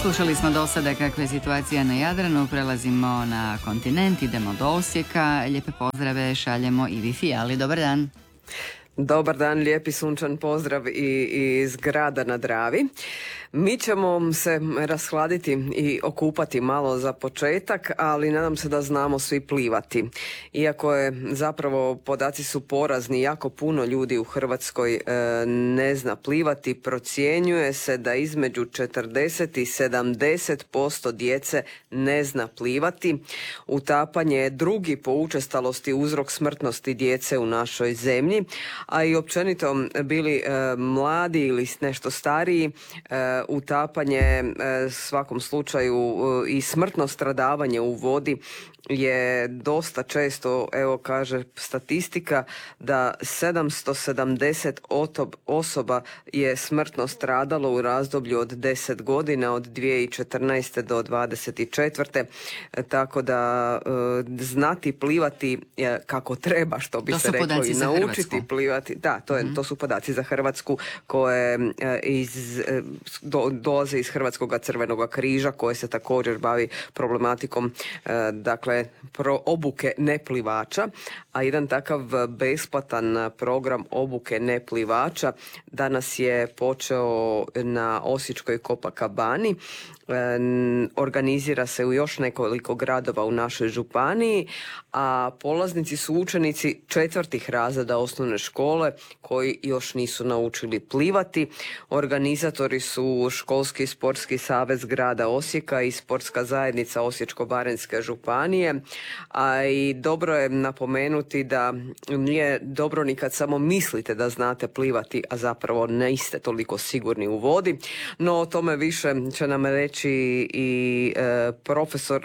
Slušali smo do sada kakva je situacija na Jadranu, prelazimo na kontinent, idemo do Osijeka. Lijepe pozdrave šaljemo Ivi Fijali. Dobar dan. Dobar dan, lijepi sunčan pozdrav i iz grada na Dravi. Mi ćemo se rashladiti i okupati malo za početak, ali nadam se da znamo svi plivati. Iako je zapravo podaci su porazni, jako puno ljudi u Hrvatskoj ne zna plivati, procjenjuje se da između 40 i 70% djece ne zna plivati. Utapanje je drugi po učestalosti uzrok smrtnosti djece u našoj zemlji, a i općenito bili mladi ili nešto stariji, utapanje svakom slučaju i smrtno stradavanje u vodi je dosta često, evo kaže statistika da 770 osoba je smrtno stradalo u razdoblju od 10 godina, od 2014. do 2024. Tako da znati plivati kako treba, što bi se reklo, i naučiti plivati. Da, to su podaci za Hrvatsku koje dolaze iz Hrvatskog crvenog križa, koje se također bavi problematikom dakle obuke neplivača, a jedan takav besplatan program obuke neplivača danas je počeo na Osječkoj Copacabani. Organizira se u još nekoliko gradova u našoj županiji, a polaznici su učenici 4. razreda osnovne škole koji još nisu naučili plivati. Organizatori su Školski sportski savez grada Osijeka i Sportska zajednica Osječko-baranjske županije, a i dobro je napomenuti da nije dobro ni kad samo mislite da znate plivati, a zapravo niste toliko sigurni u vodi. No o tome više će nam reći i profesor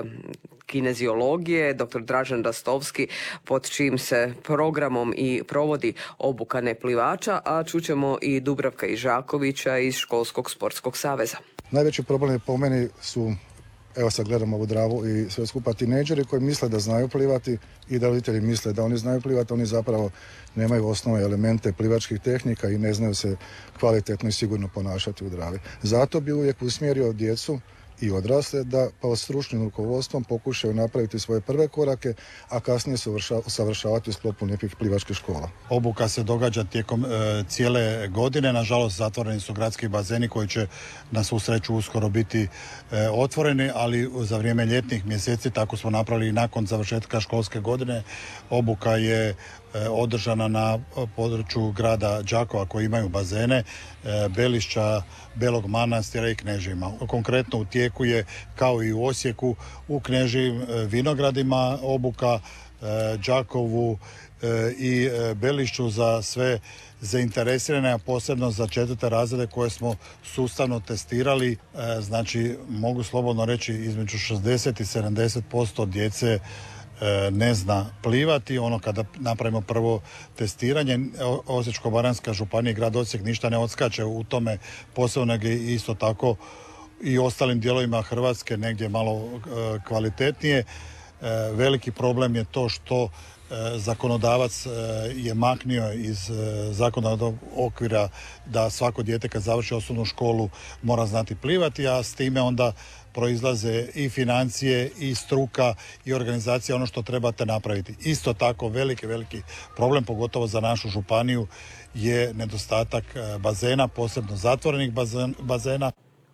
kineziologije, dr. Dražen Rastovski, pod čijim se programom i provodi obuka neplivača, a čućemo i Dubravka Ižakovića iz Školskog sportskog saveza. Najveći problem je po meni su, evo sad gledamo ovu Dravu i sve skupa, tinejdžeri koji misle da znaju plivati i da roditelji misle da oni znaju plivati, oni zapravo nemaju osnovne elemente plivačkih tehnika i ne znaju se kvalitetno i sigurno ponašati u Dravi. Zato bi uvijek usmjerio djecu i odrasle da pod stručnim rukovodstvom pokušaju napraviti svoje prve korake, a kasnije se usavršavati u sklopu nekih plivačkih škola. Obuka se događa tijekom cijele godine. Nažalost, zatvoreni su gradski bazeni koji će na svu sreću uskoro biti otvoreni, ali za vrijeme ljetnih mjeseci, tako smo napravili i nakon završetka školske godine, obuka je održana na području grada Đakova koji imaju bazene, Belišća, Belog Manastira i Knežima. Konkretno u tijeku je, kao i u Osijeku, u Knežim Vinogradima obuka, Đakovu i Belišću za sve zainteresirane, a posebno za 4. razrede koje smo sustavno testirali. Znači, mogu slobodno reći, između 60 i 70% djece ne zna plivati. Kada napravimo prvo testiranje, Osječko-baranjska županija i grad Osijek ništa ne odskače u tome, posebno nego isto tako i ostalim dijelovima Hrvatske negdje malo kvalitetnije. Veliki problem je to što zakonodavac je maknio iz zakonodavnog okvira da svako dijete kad završi osnovnu školu mora znati plivati, a s time onda proizlaze i financije i struka i organizacija, ono što trebate napraviti. Isto tako veliki problem, pogotovo za našu županiju, je nedostatak bazena, posebno zatvorenih bazena.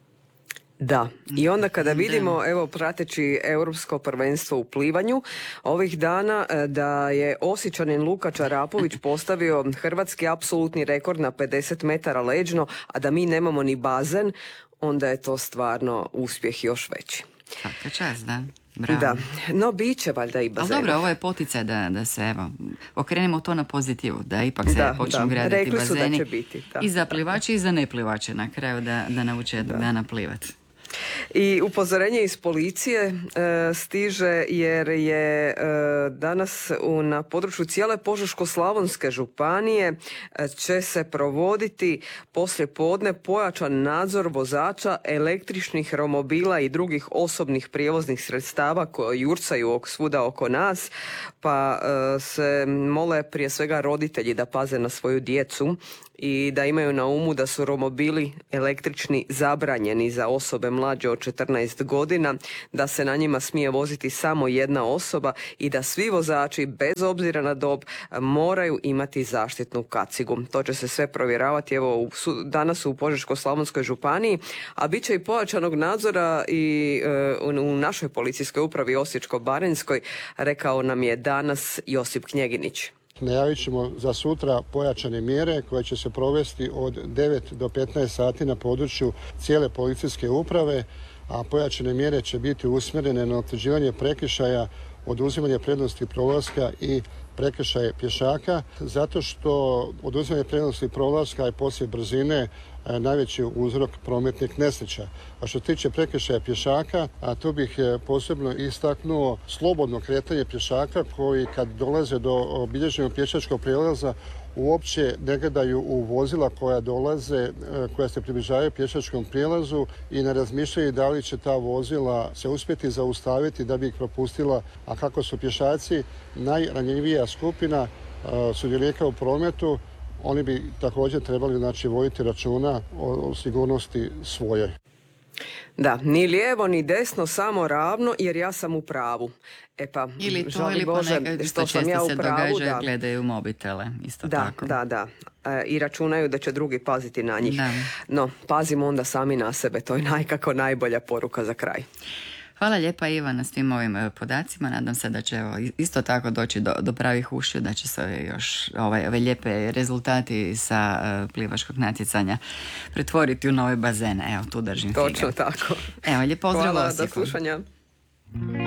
Da, i onda kada vidimo, evo prateći Europsko prvenstvo u plivanju, ovih dana da je Osječanin Luka Čarapović postavio hrvatski apsolutni rekord na 50 metara leđno, a da mi nemamo ni bazen, onda je to stvarno uspjeh još veći. Svaka čast, da. Bravo. Da, no bit će valjda i bazen. Ali dobro, ovo je poticaj da se evo okrenemo to na pozitivu, da ipak se počnu graditi rekli bazeni. Rekli su da će biti. Da. I za plivače i za neplivače na kraju da nauče jednog dana plivati. I upozorenje iz policije stiže jer je danas na području cijele Požeško-slavonske županije će se provoditi poslije podne pojačan nadzor vozača električnih romobila i drugih osobnih prijevoznih sredstava koje jurcaju svuda oko nas, pa se mole prije svega roditelji da paze na svoju djecu i da imaju na umu da su romobili električni zabranjeni za osobe mlađe od 14 godina, da se na njima smije voziti samo jedna osoba i da svi vozači, bez obzira na dob, moraju imati zaštitnu kacigu. To će se sve provjeravati danas u Požeško-slavonskoj županiji, a bit će i pojačanog nadzora i u našoj policijskoj upravi Osječko-baranjskoj, rekao nam je danas Josip Knjeginić. Najavit ćemo za sutra pojačane mjere koje će se provesti od 9 do 15 sati na području cijele policijske uprave, a pojačane mjere će biti usmjerene na utvrđivanje prekršaja, oduzimanje prednosti prolaska i prekršaje pješaka, zato što oduzimanje prednosti prolaska je poslije brzine najveći uzrok prometnih nesreća. A što se tiče prekršaja pješaka, a tu bih posebno istaknuo slobodno kretanje pješaka koji kad dolaze do obilježenog pješačkog prijelaza uopće ne gledaju u vozila koja dolaze, koja se približavaju pješačkom prijelazu i ne razmišljaju da li će ta vozila se uspjeti zaustaviti da bi ih propustila, a kako su pješaci najranjivija skupina sudionika u prometu, oni bi također trebali voditi računa o sigurnosti svojoj. Da, ni lijevo ni desno, samo ravno, jer ja sam u pravu. Ili to, ili ponekad isto često se događa, gledaju mobitele, isto tako. Da. I računaju da će drugi paziti na njih. Da. No, pazimo onda sami na sebe, to je najbolja poruka za kraj. Hvala lijepa Ivana s svim ovim podacima. Nadam se da će isto tako doći do pravih ušiju, da će se još ove lijepe rezultati sa plivačkog natjecanja pretvoriti u nove bazene. Evo, tu držim fige. Točno tako. Evo, lijep pozdrav Osijeku. Hvala, do slušanja.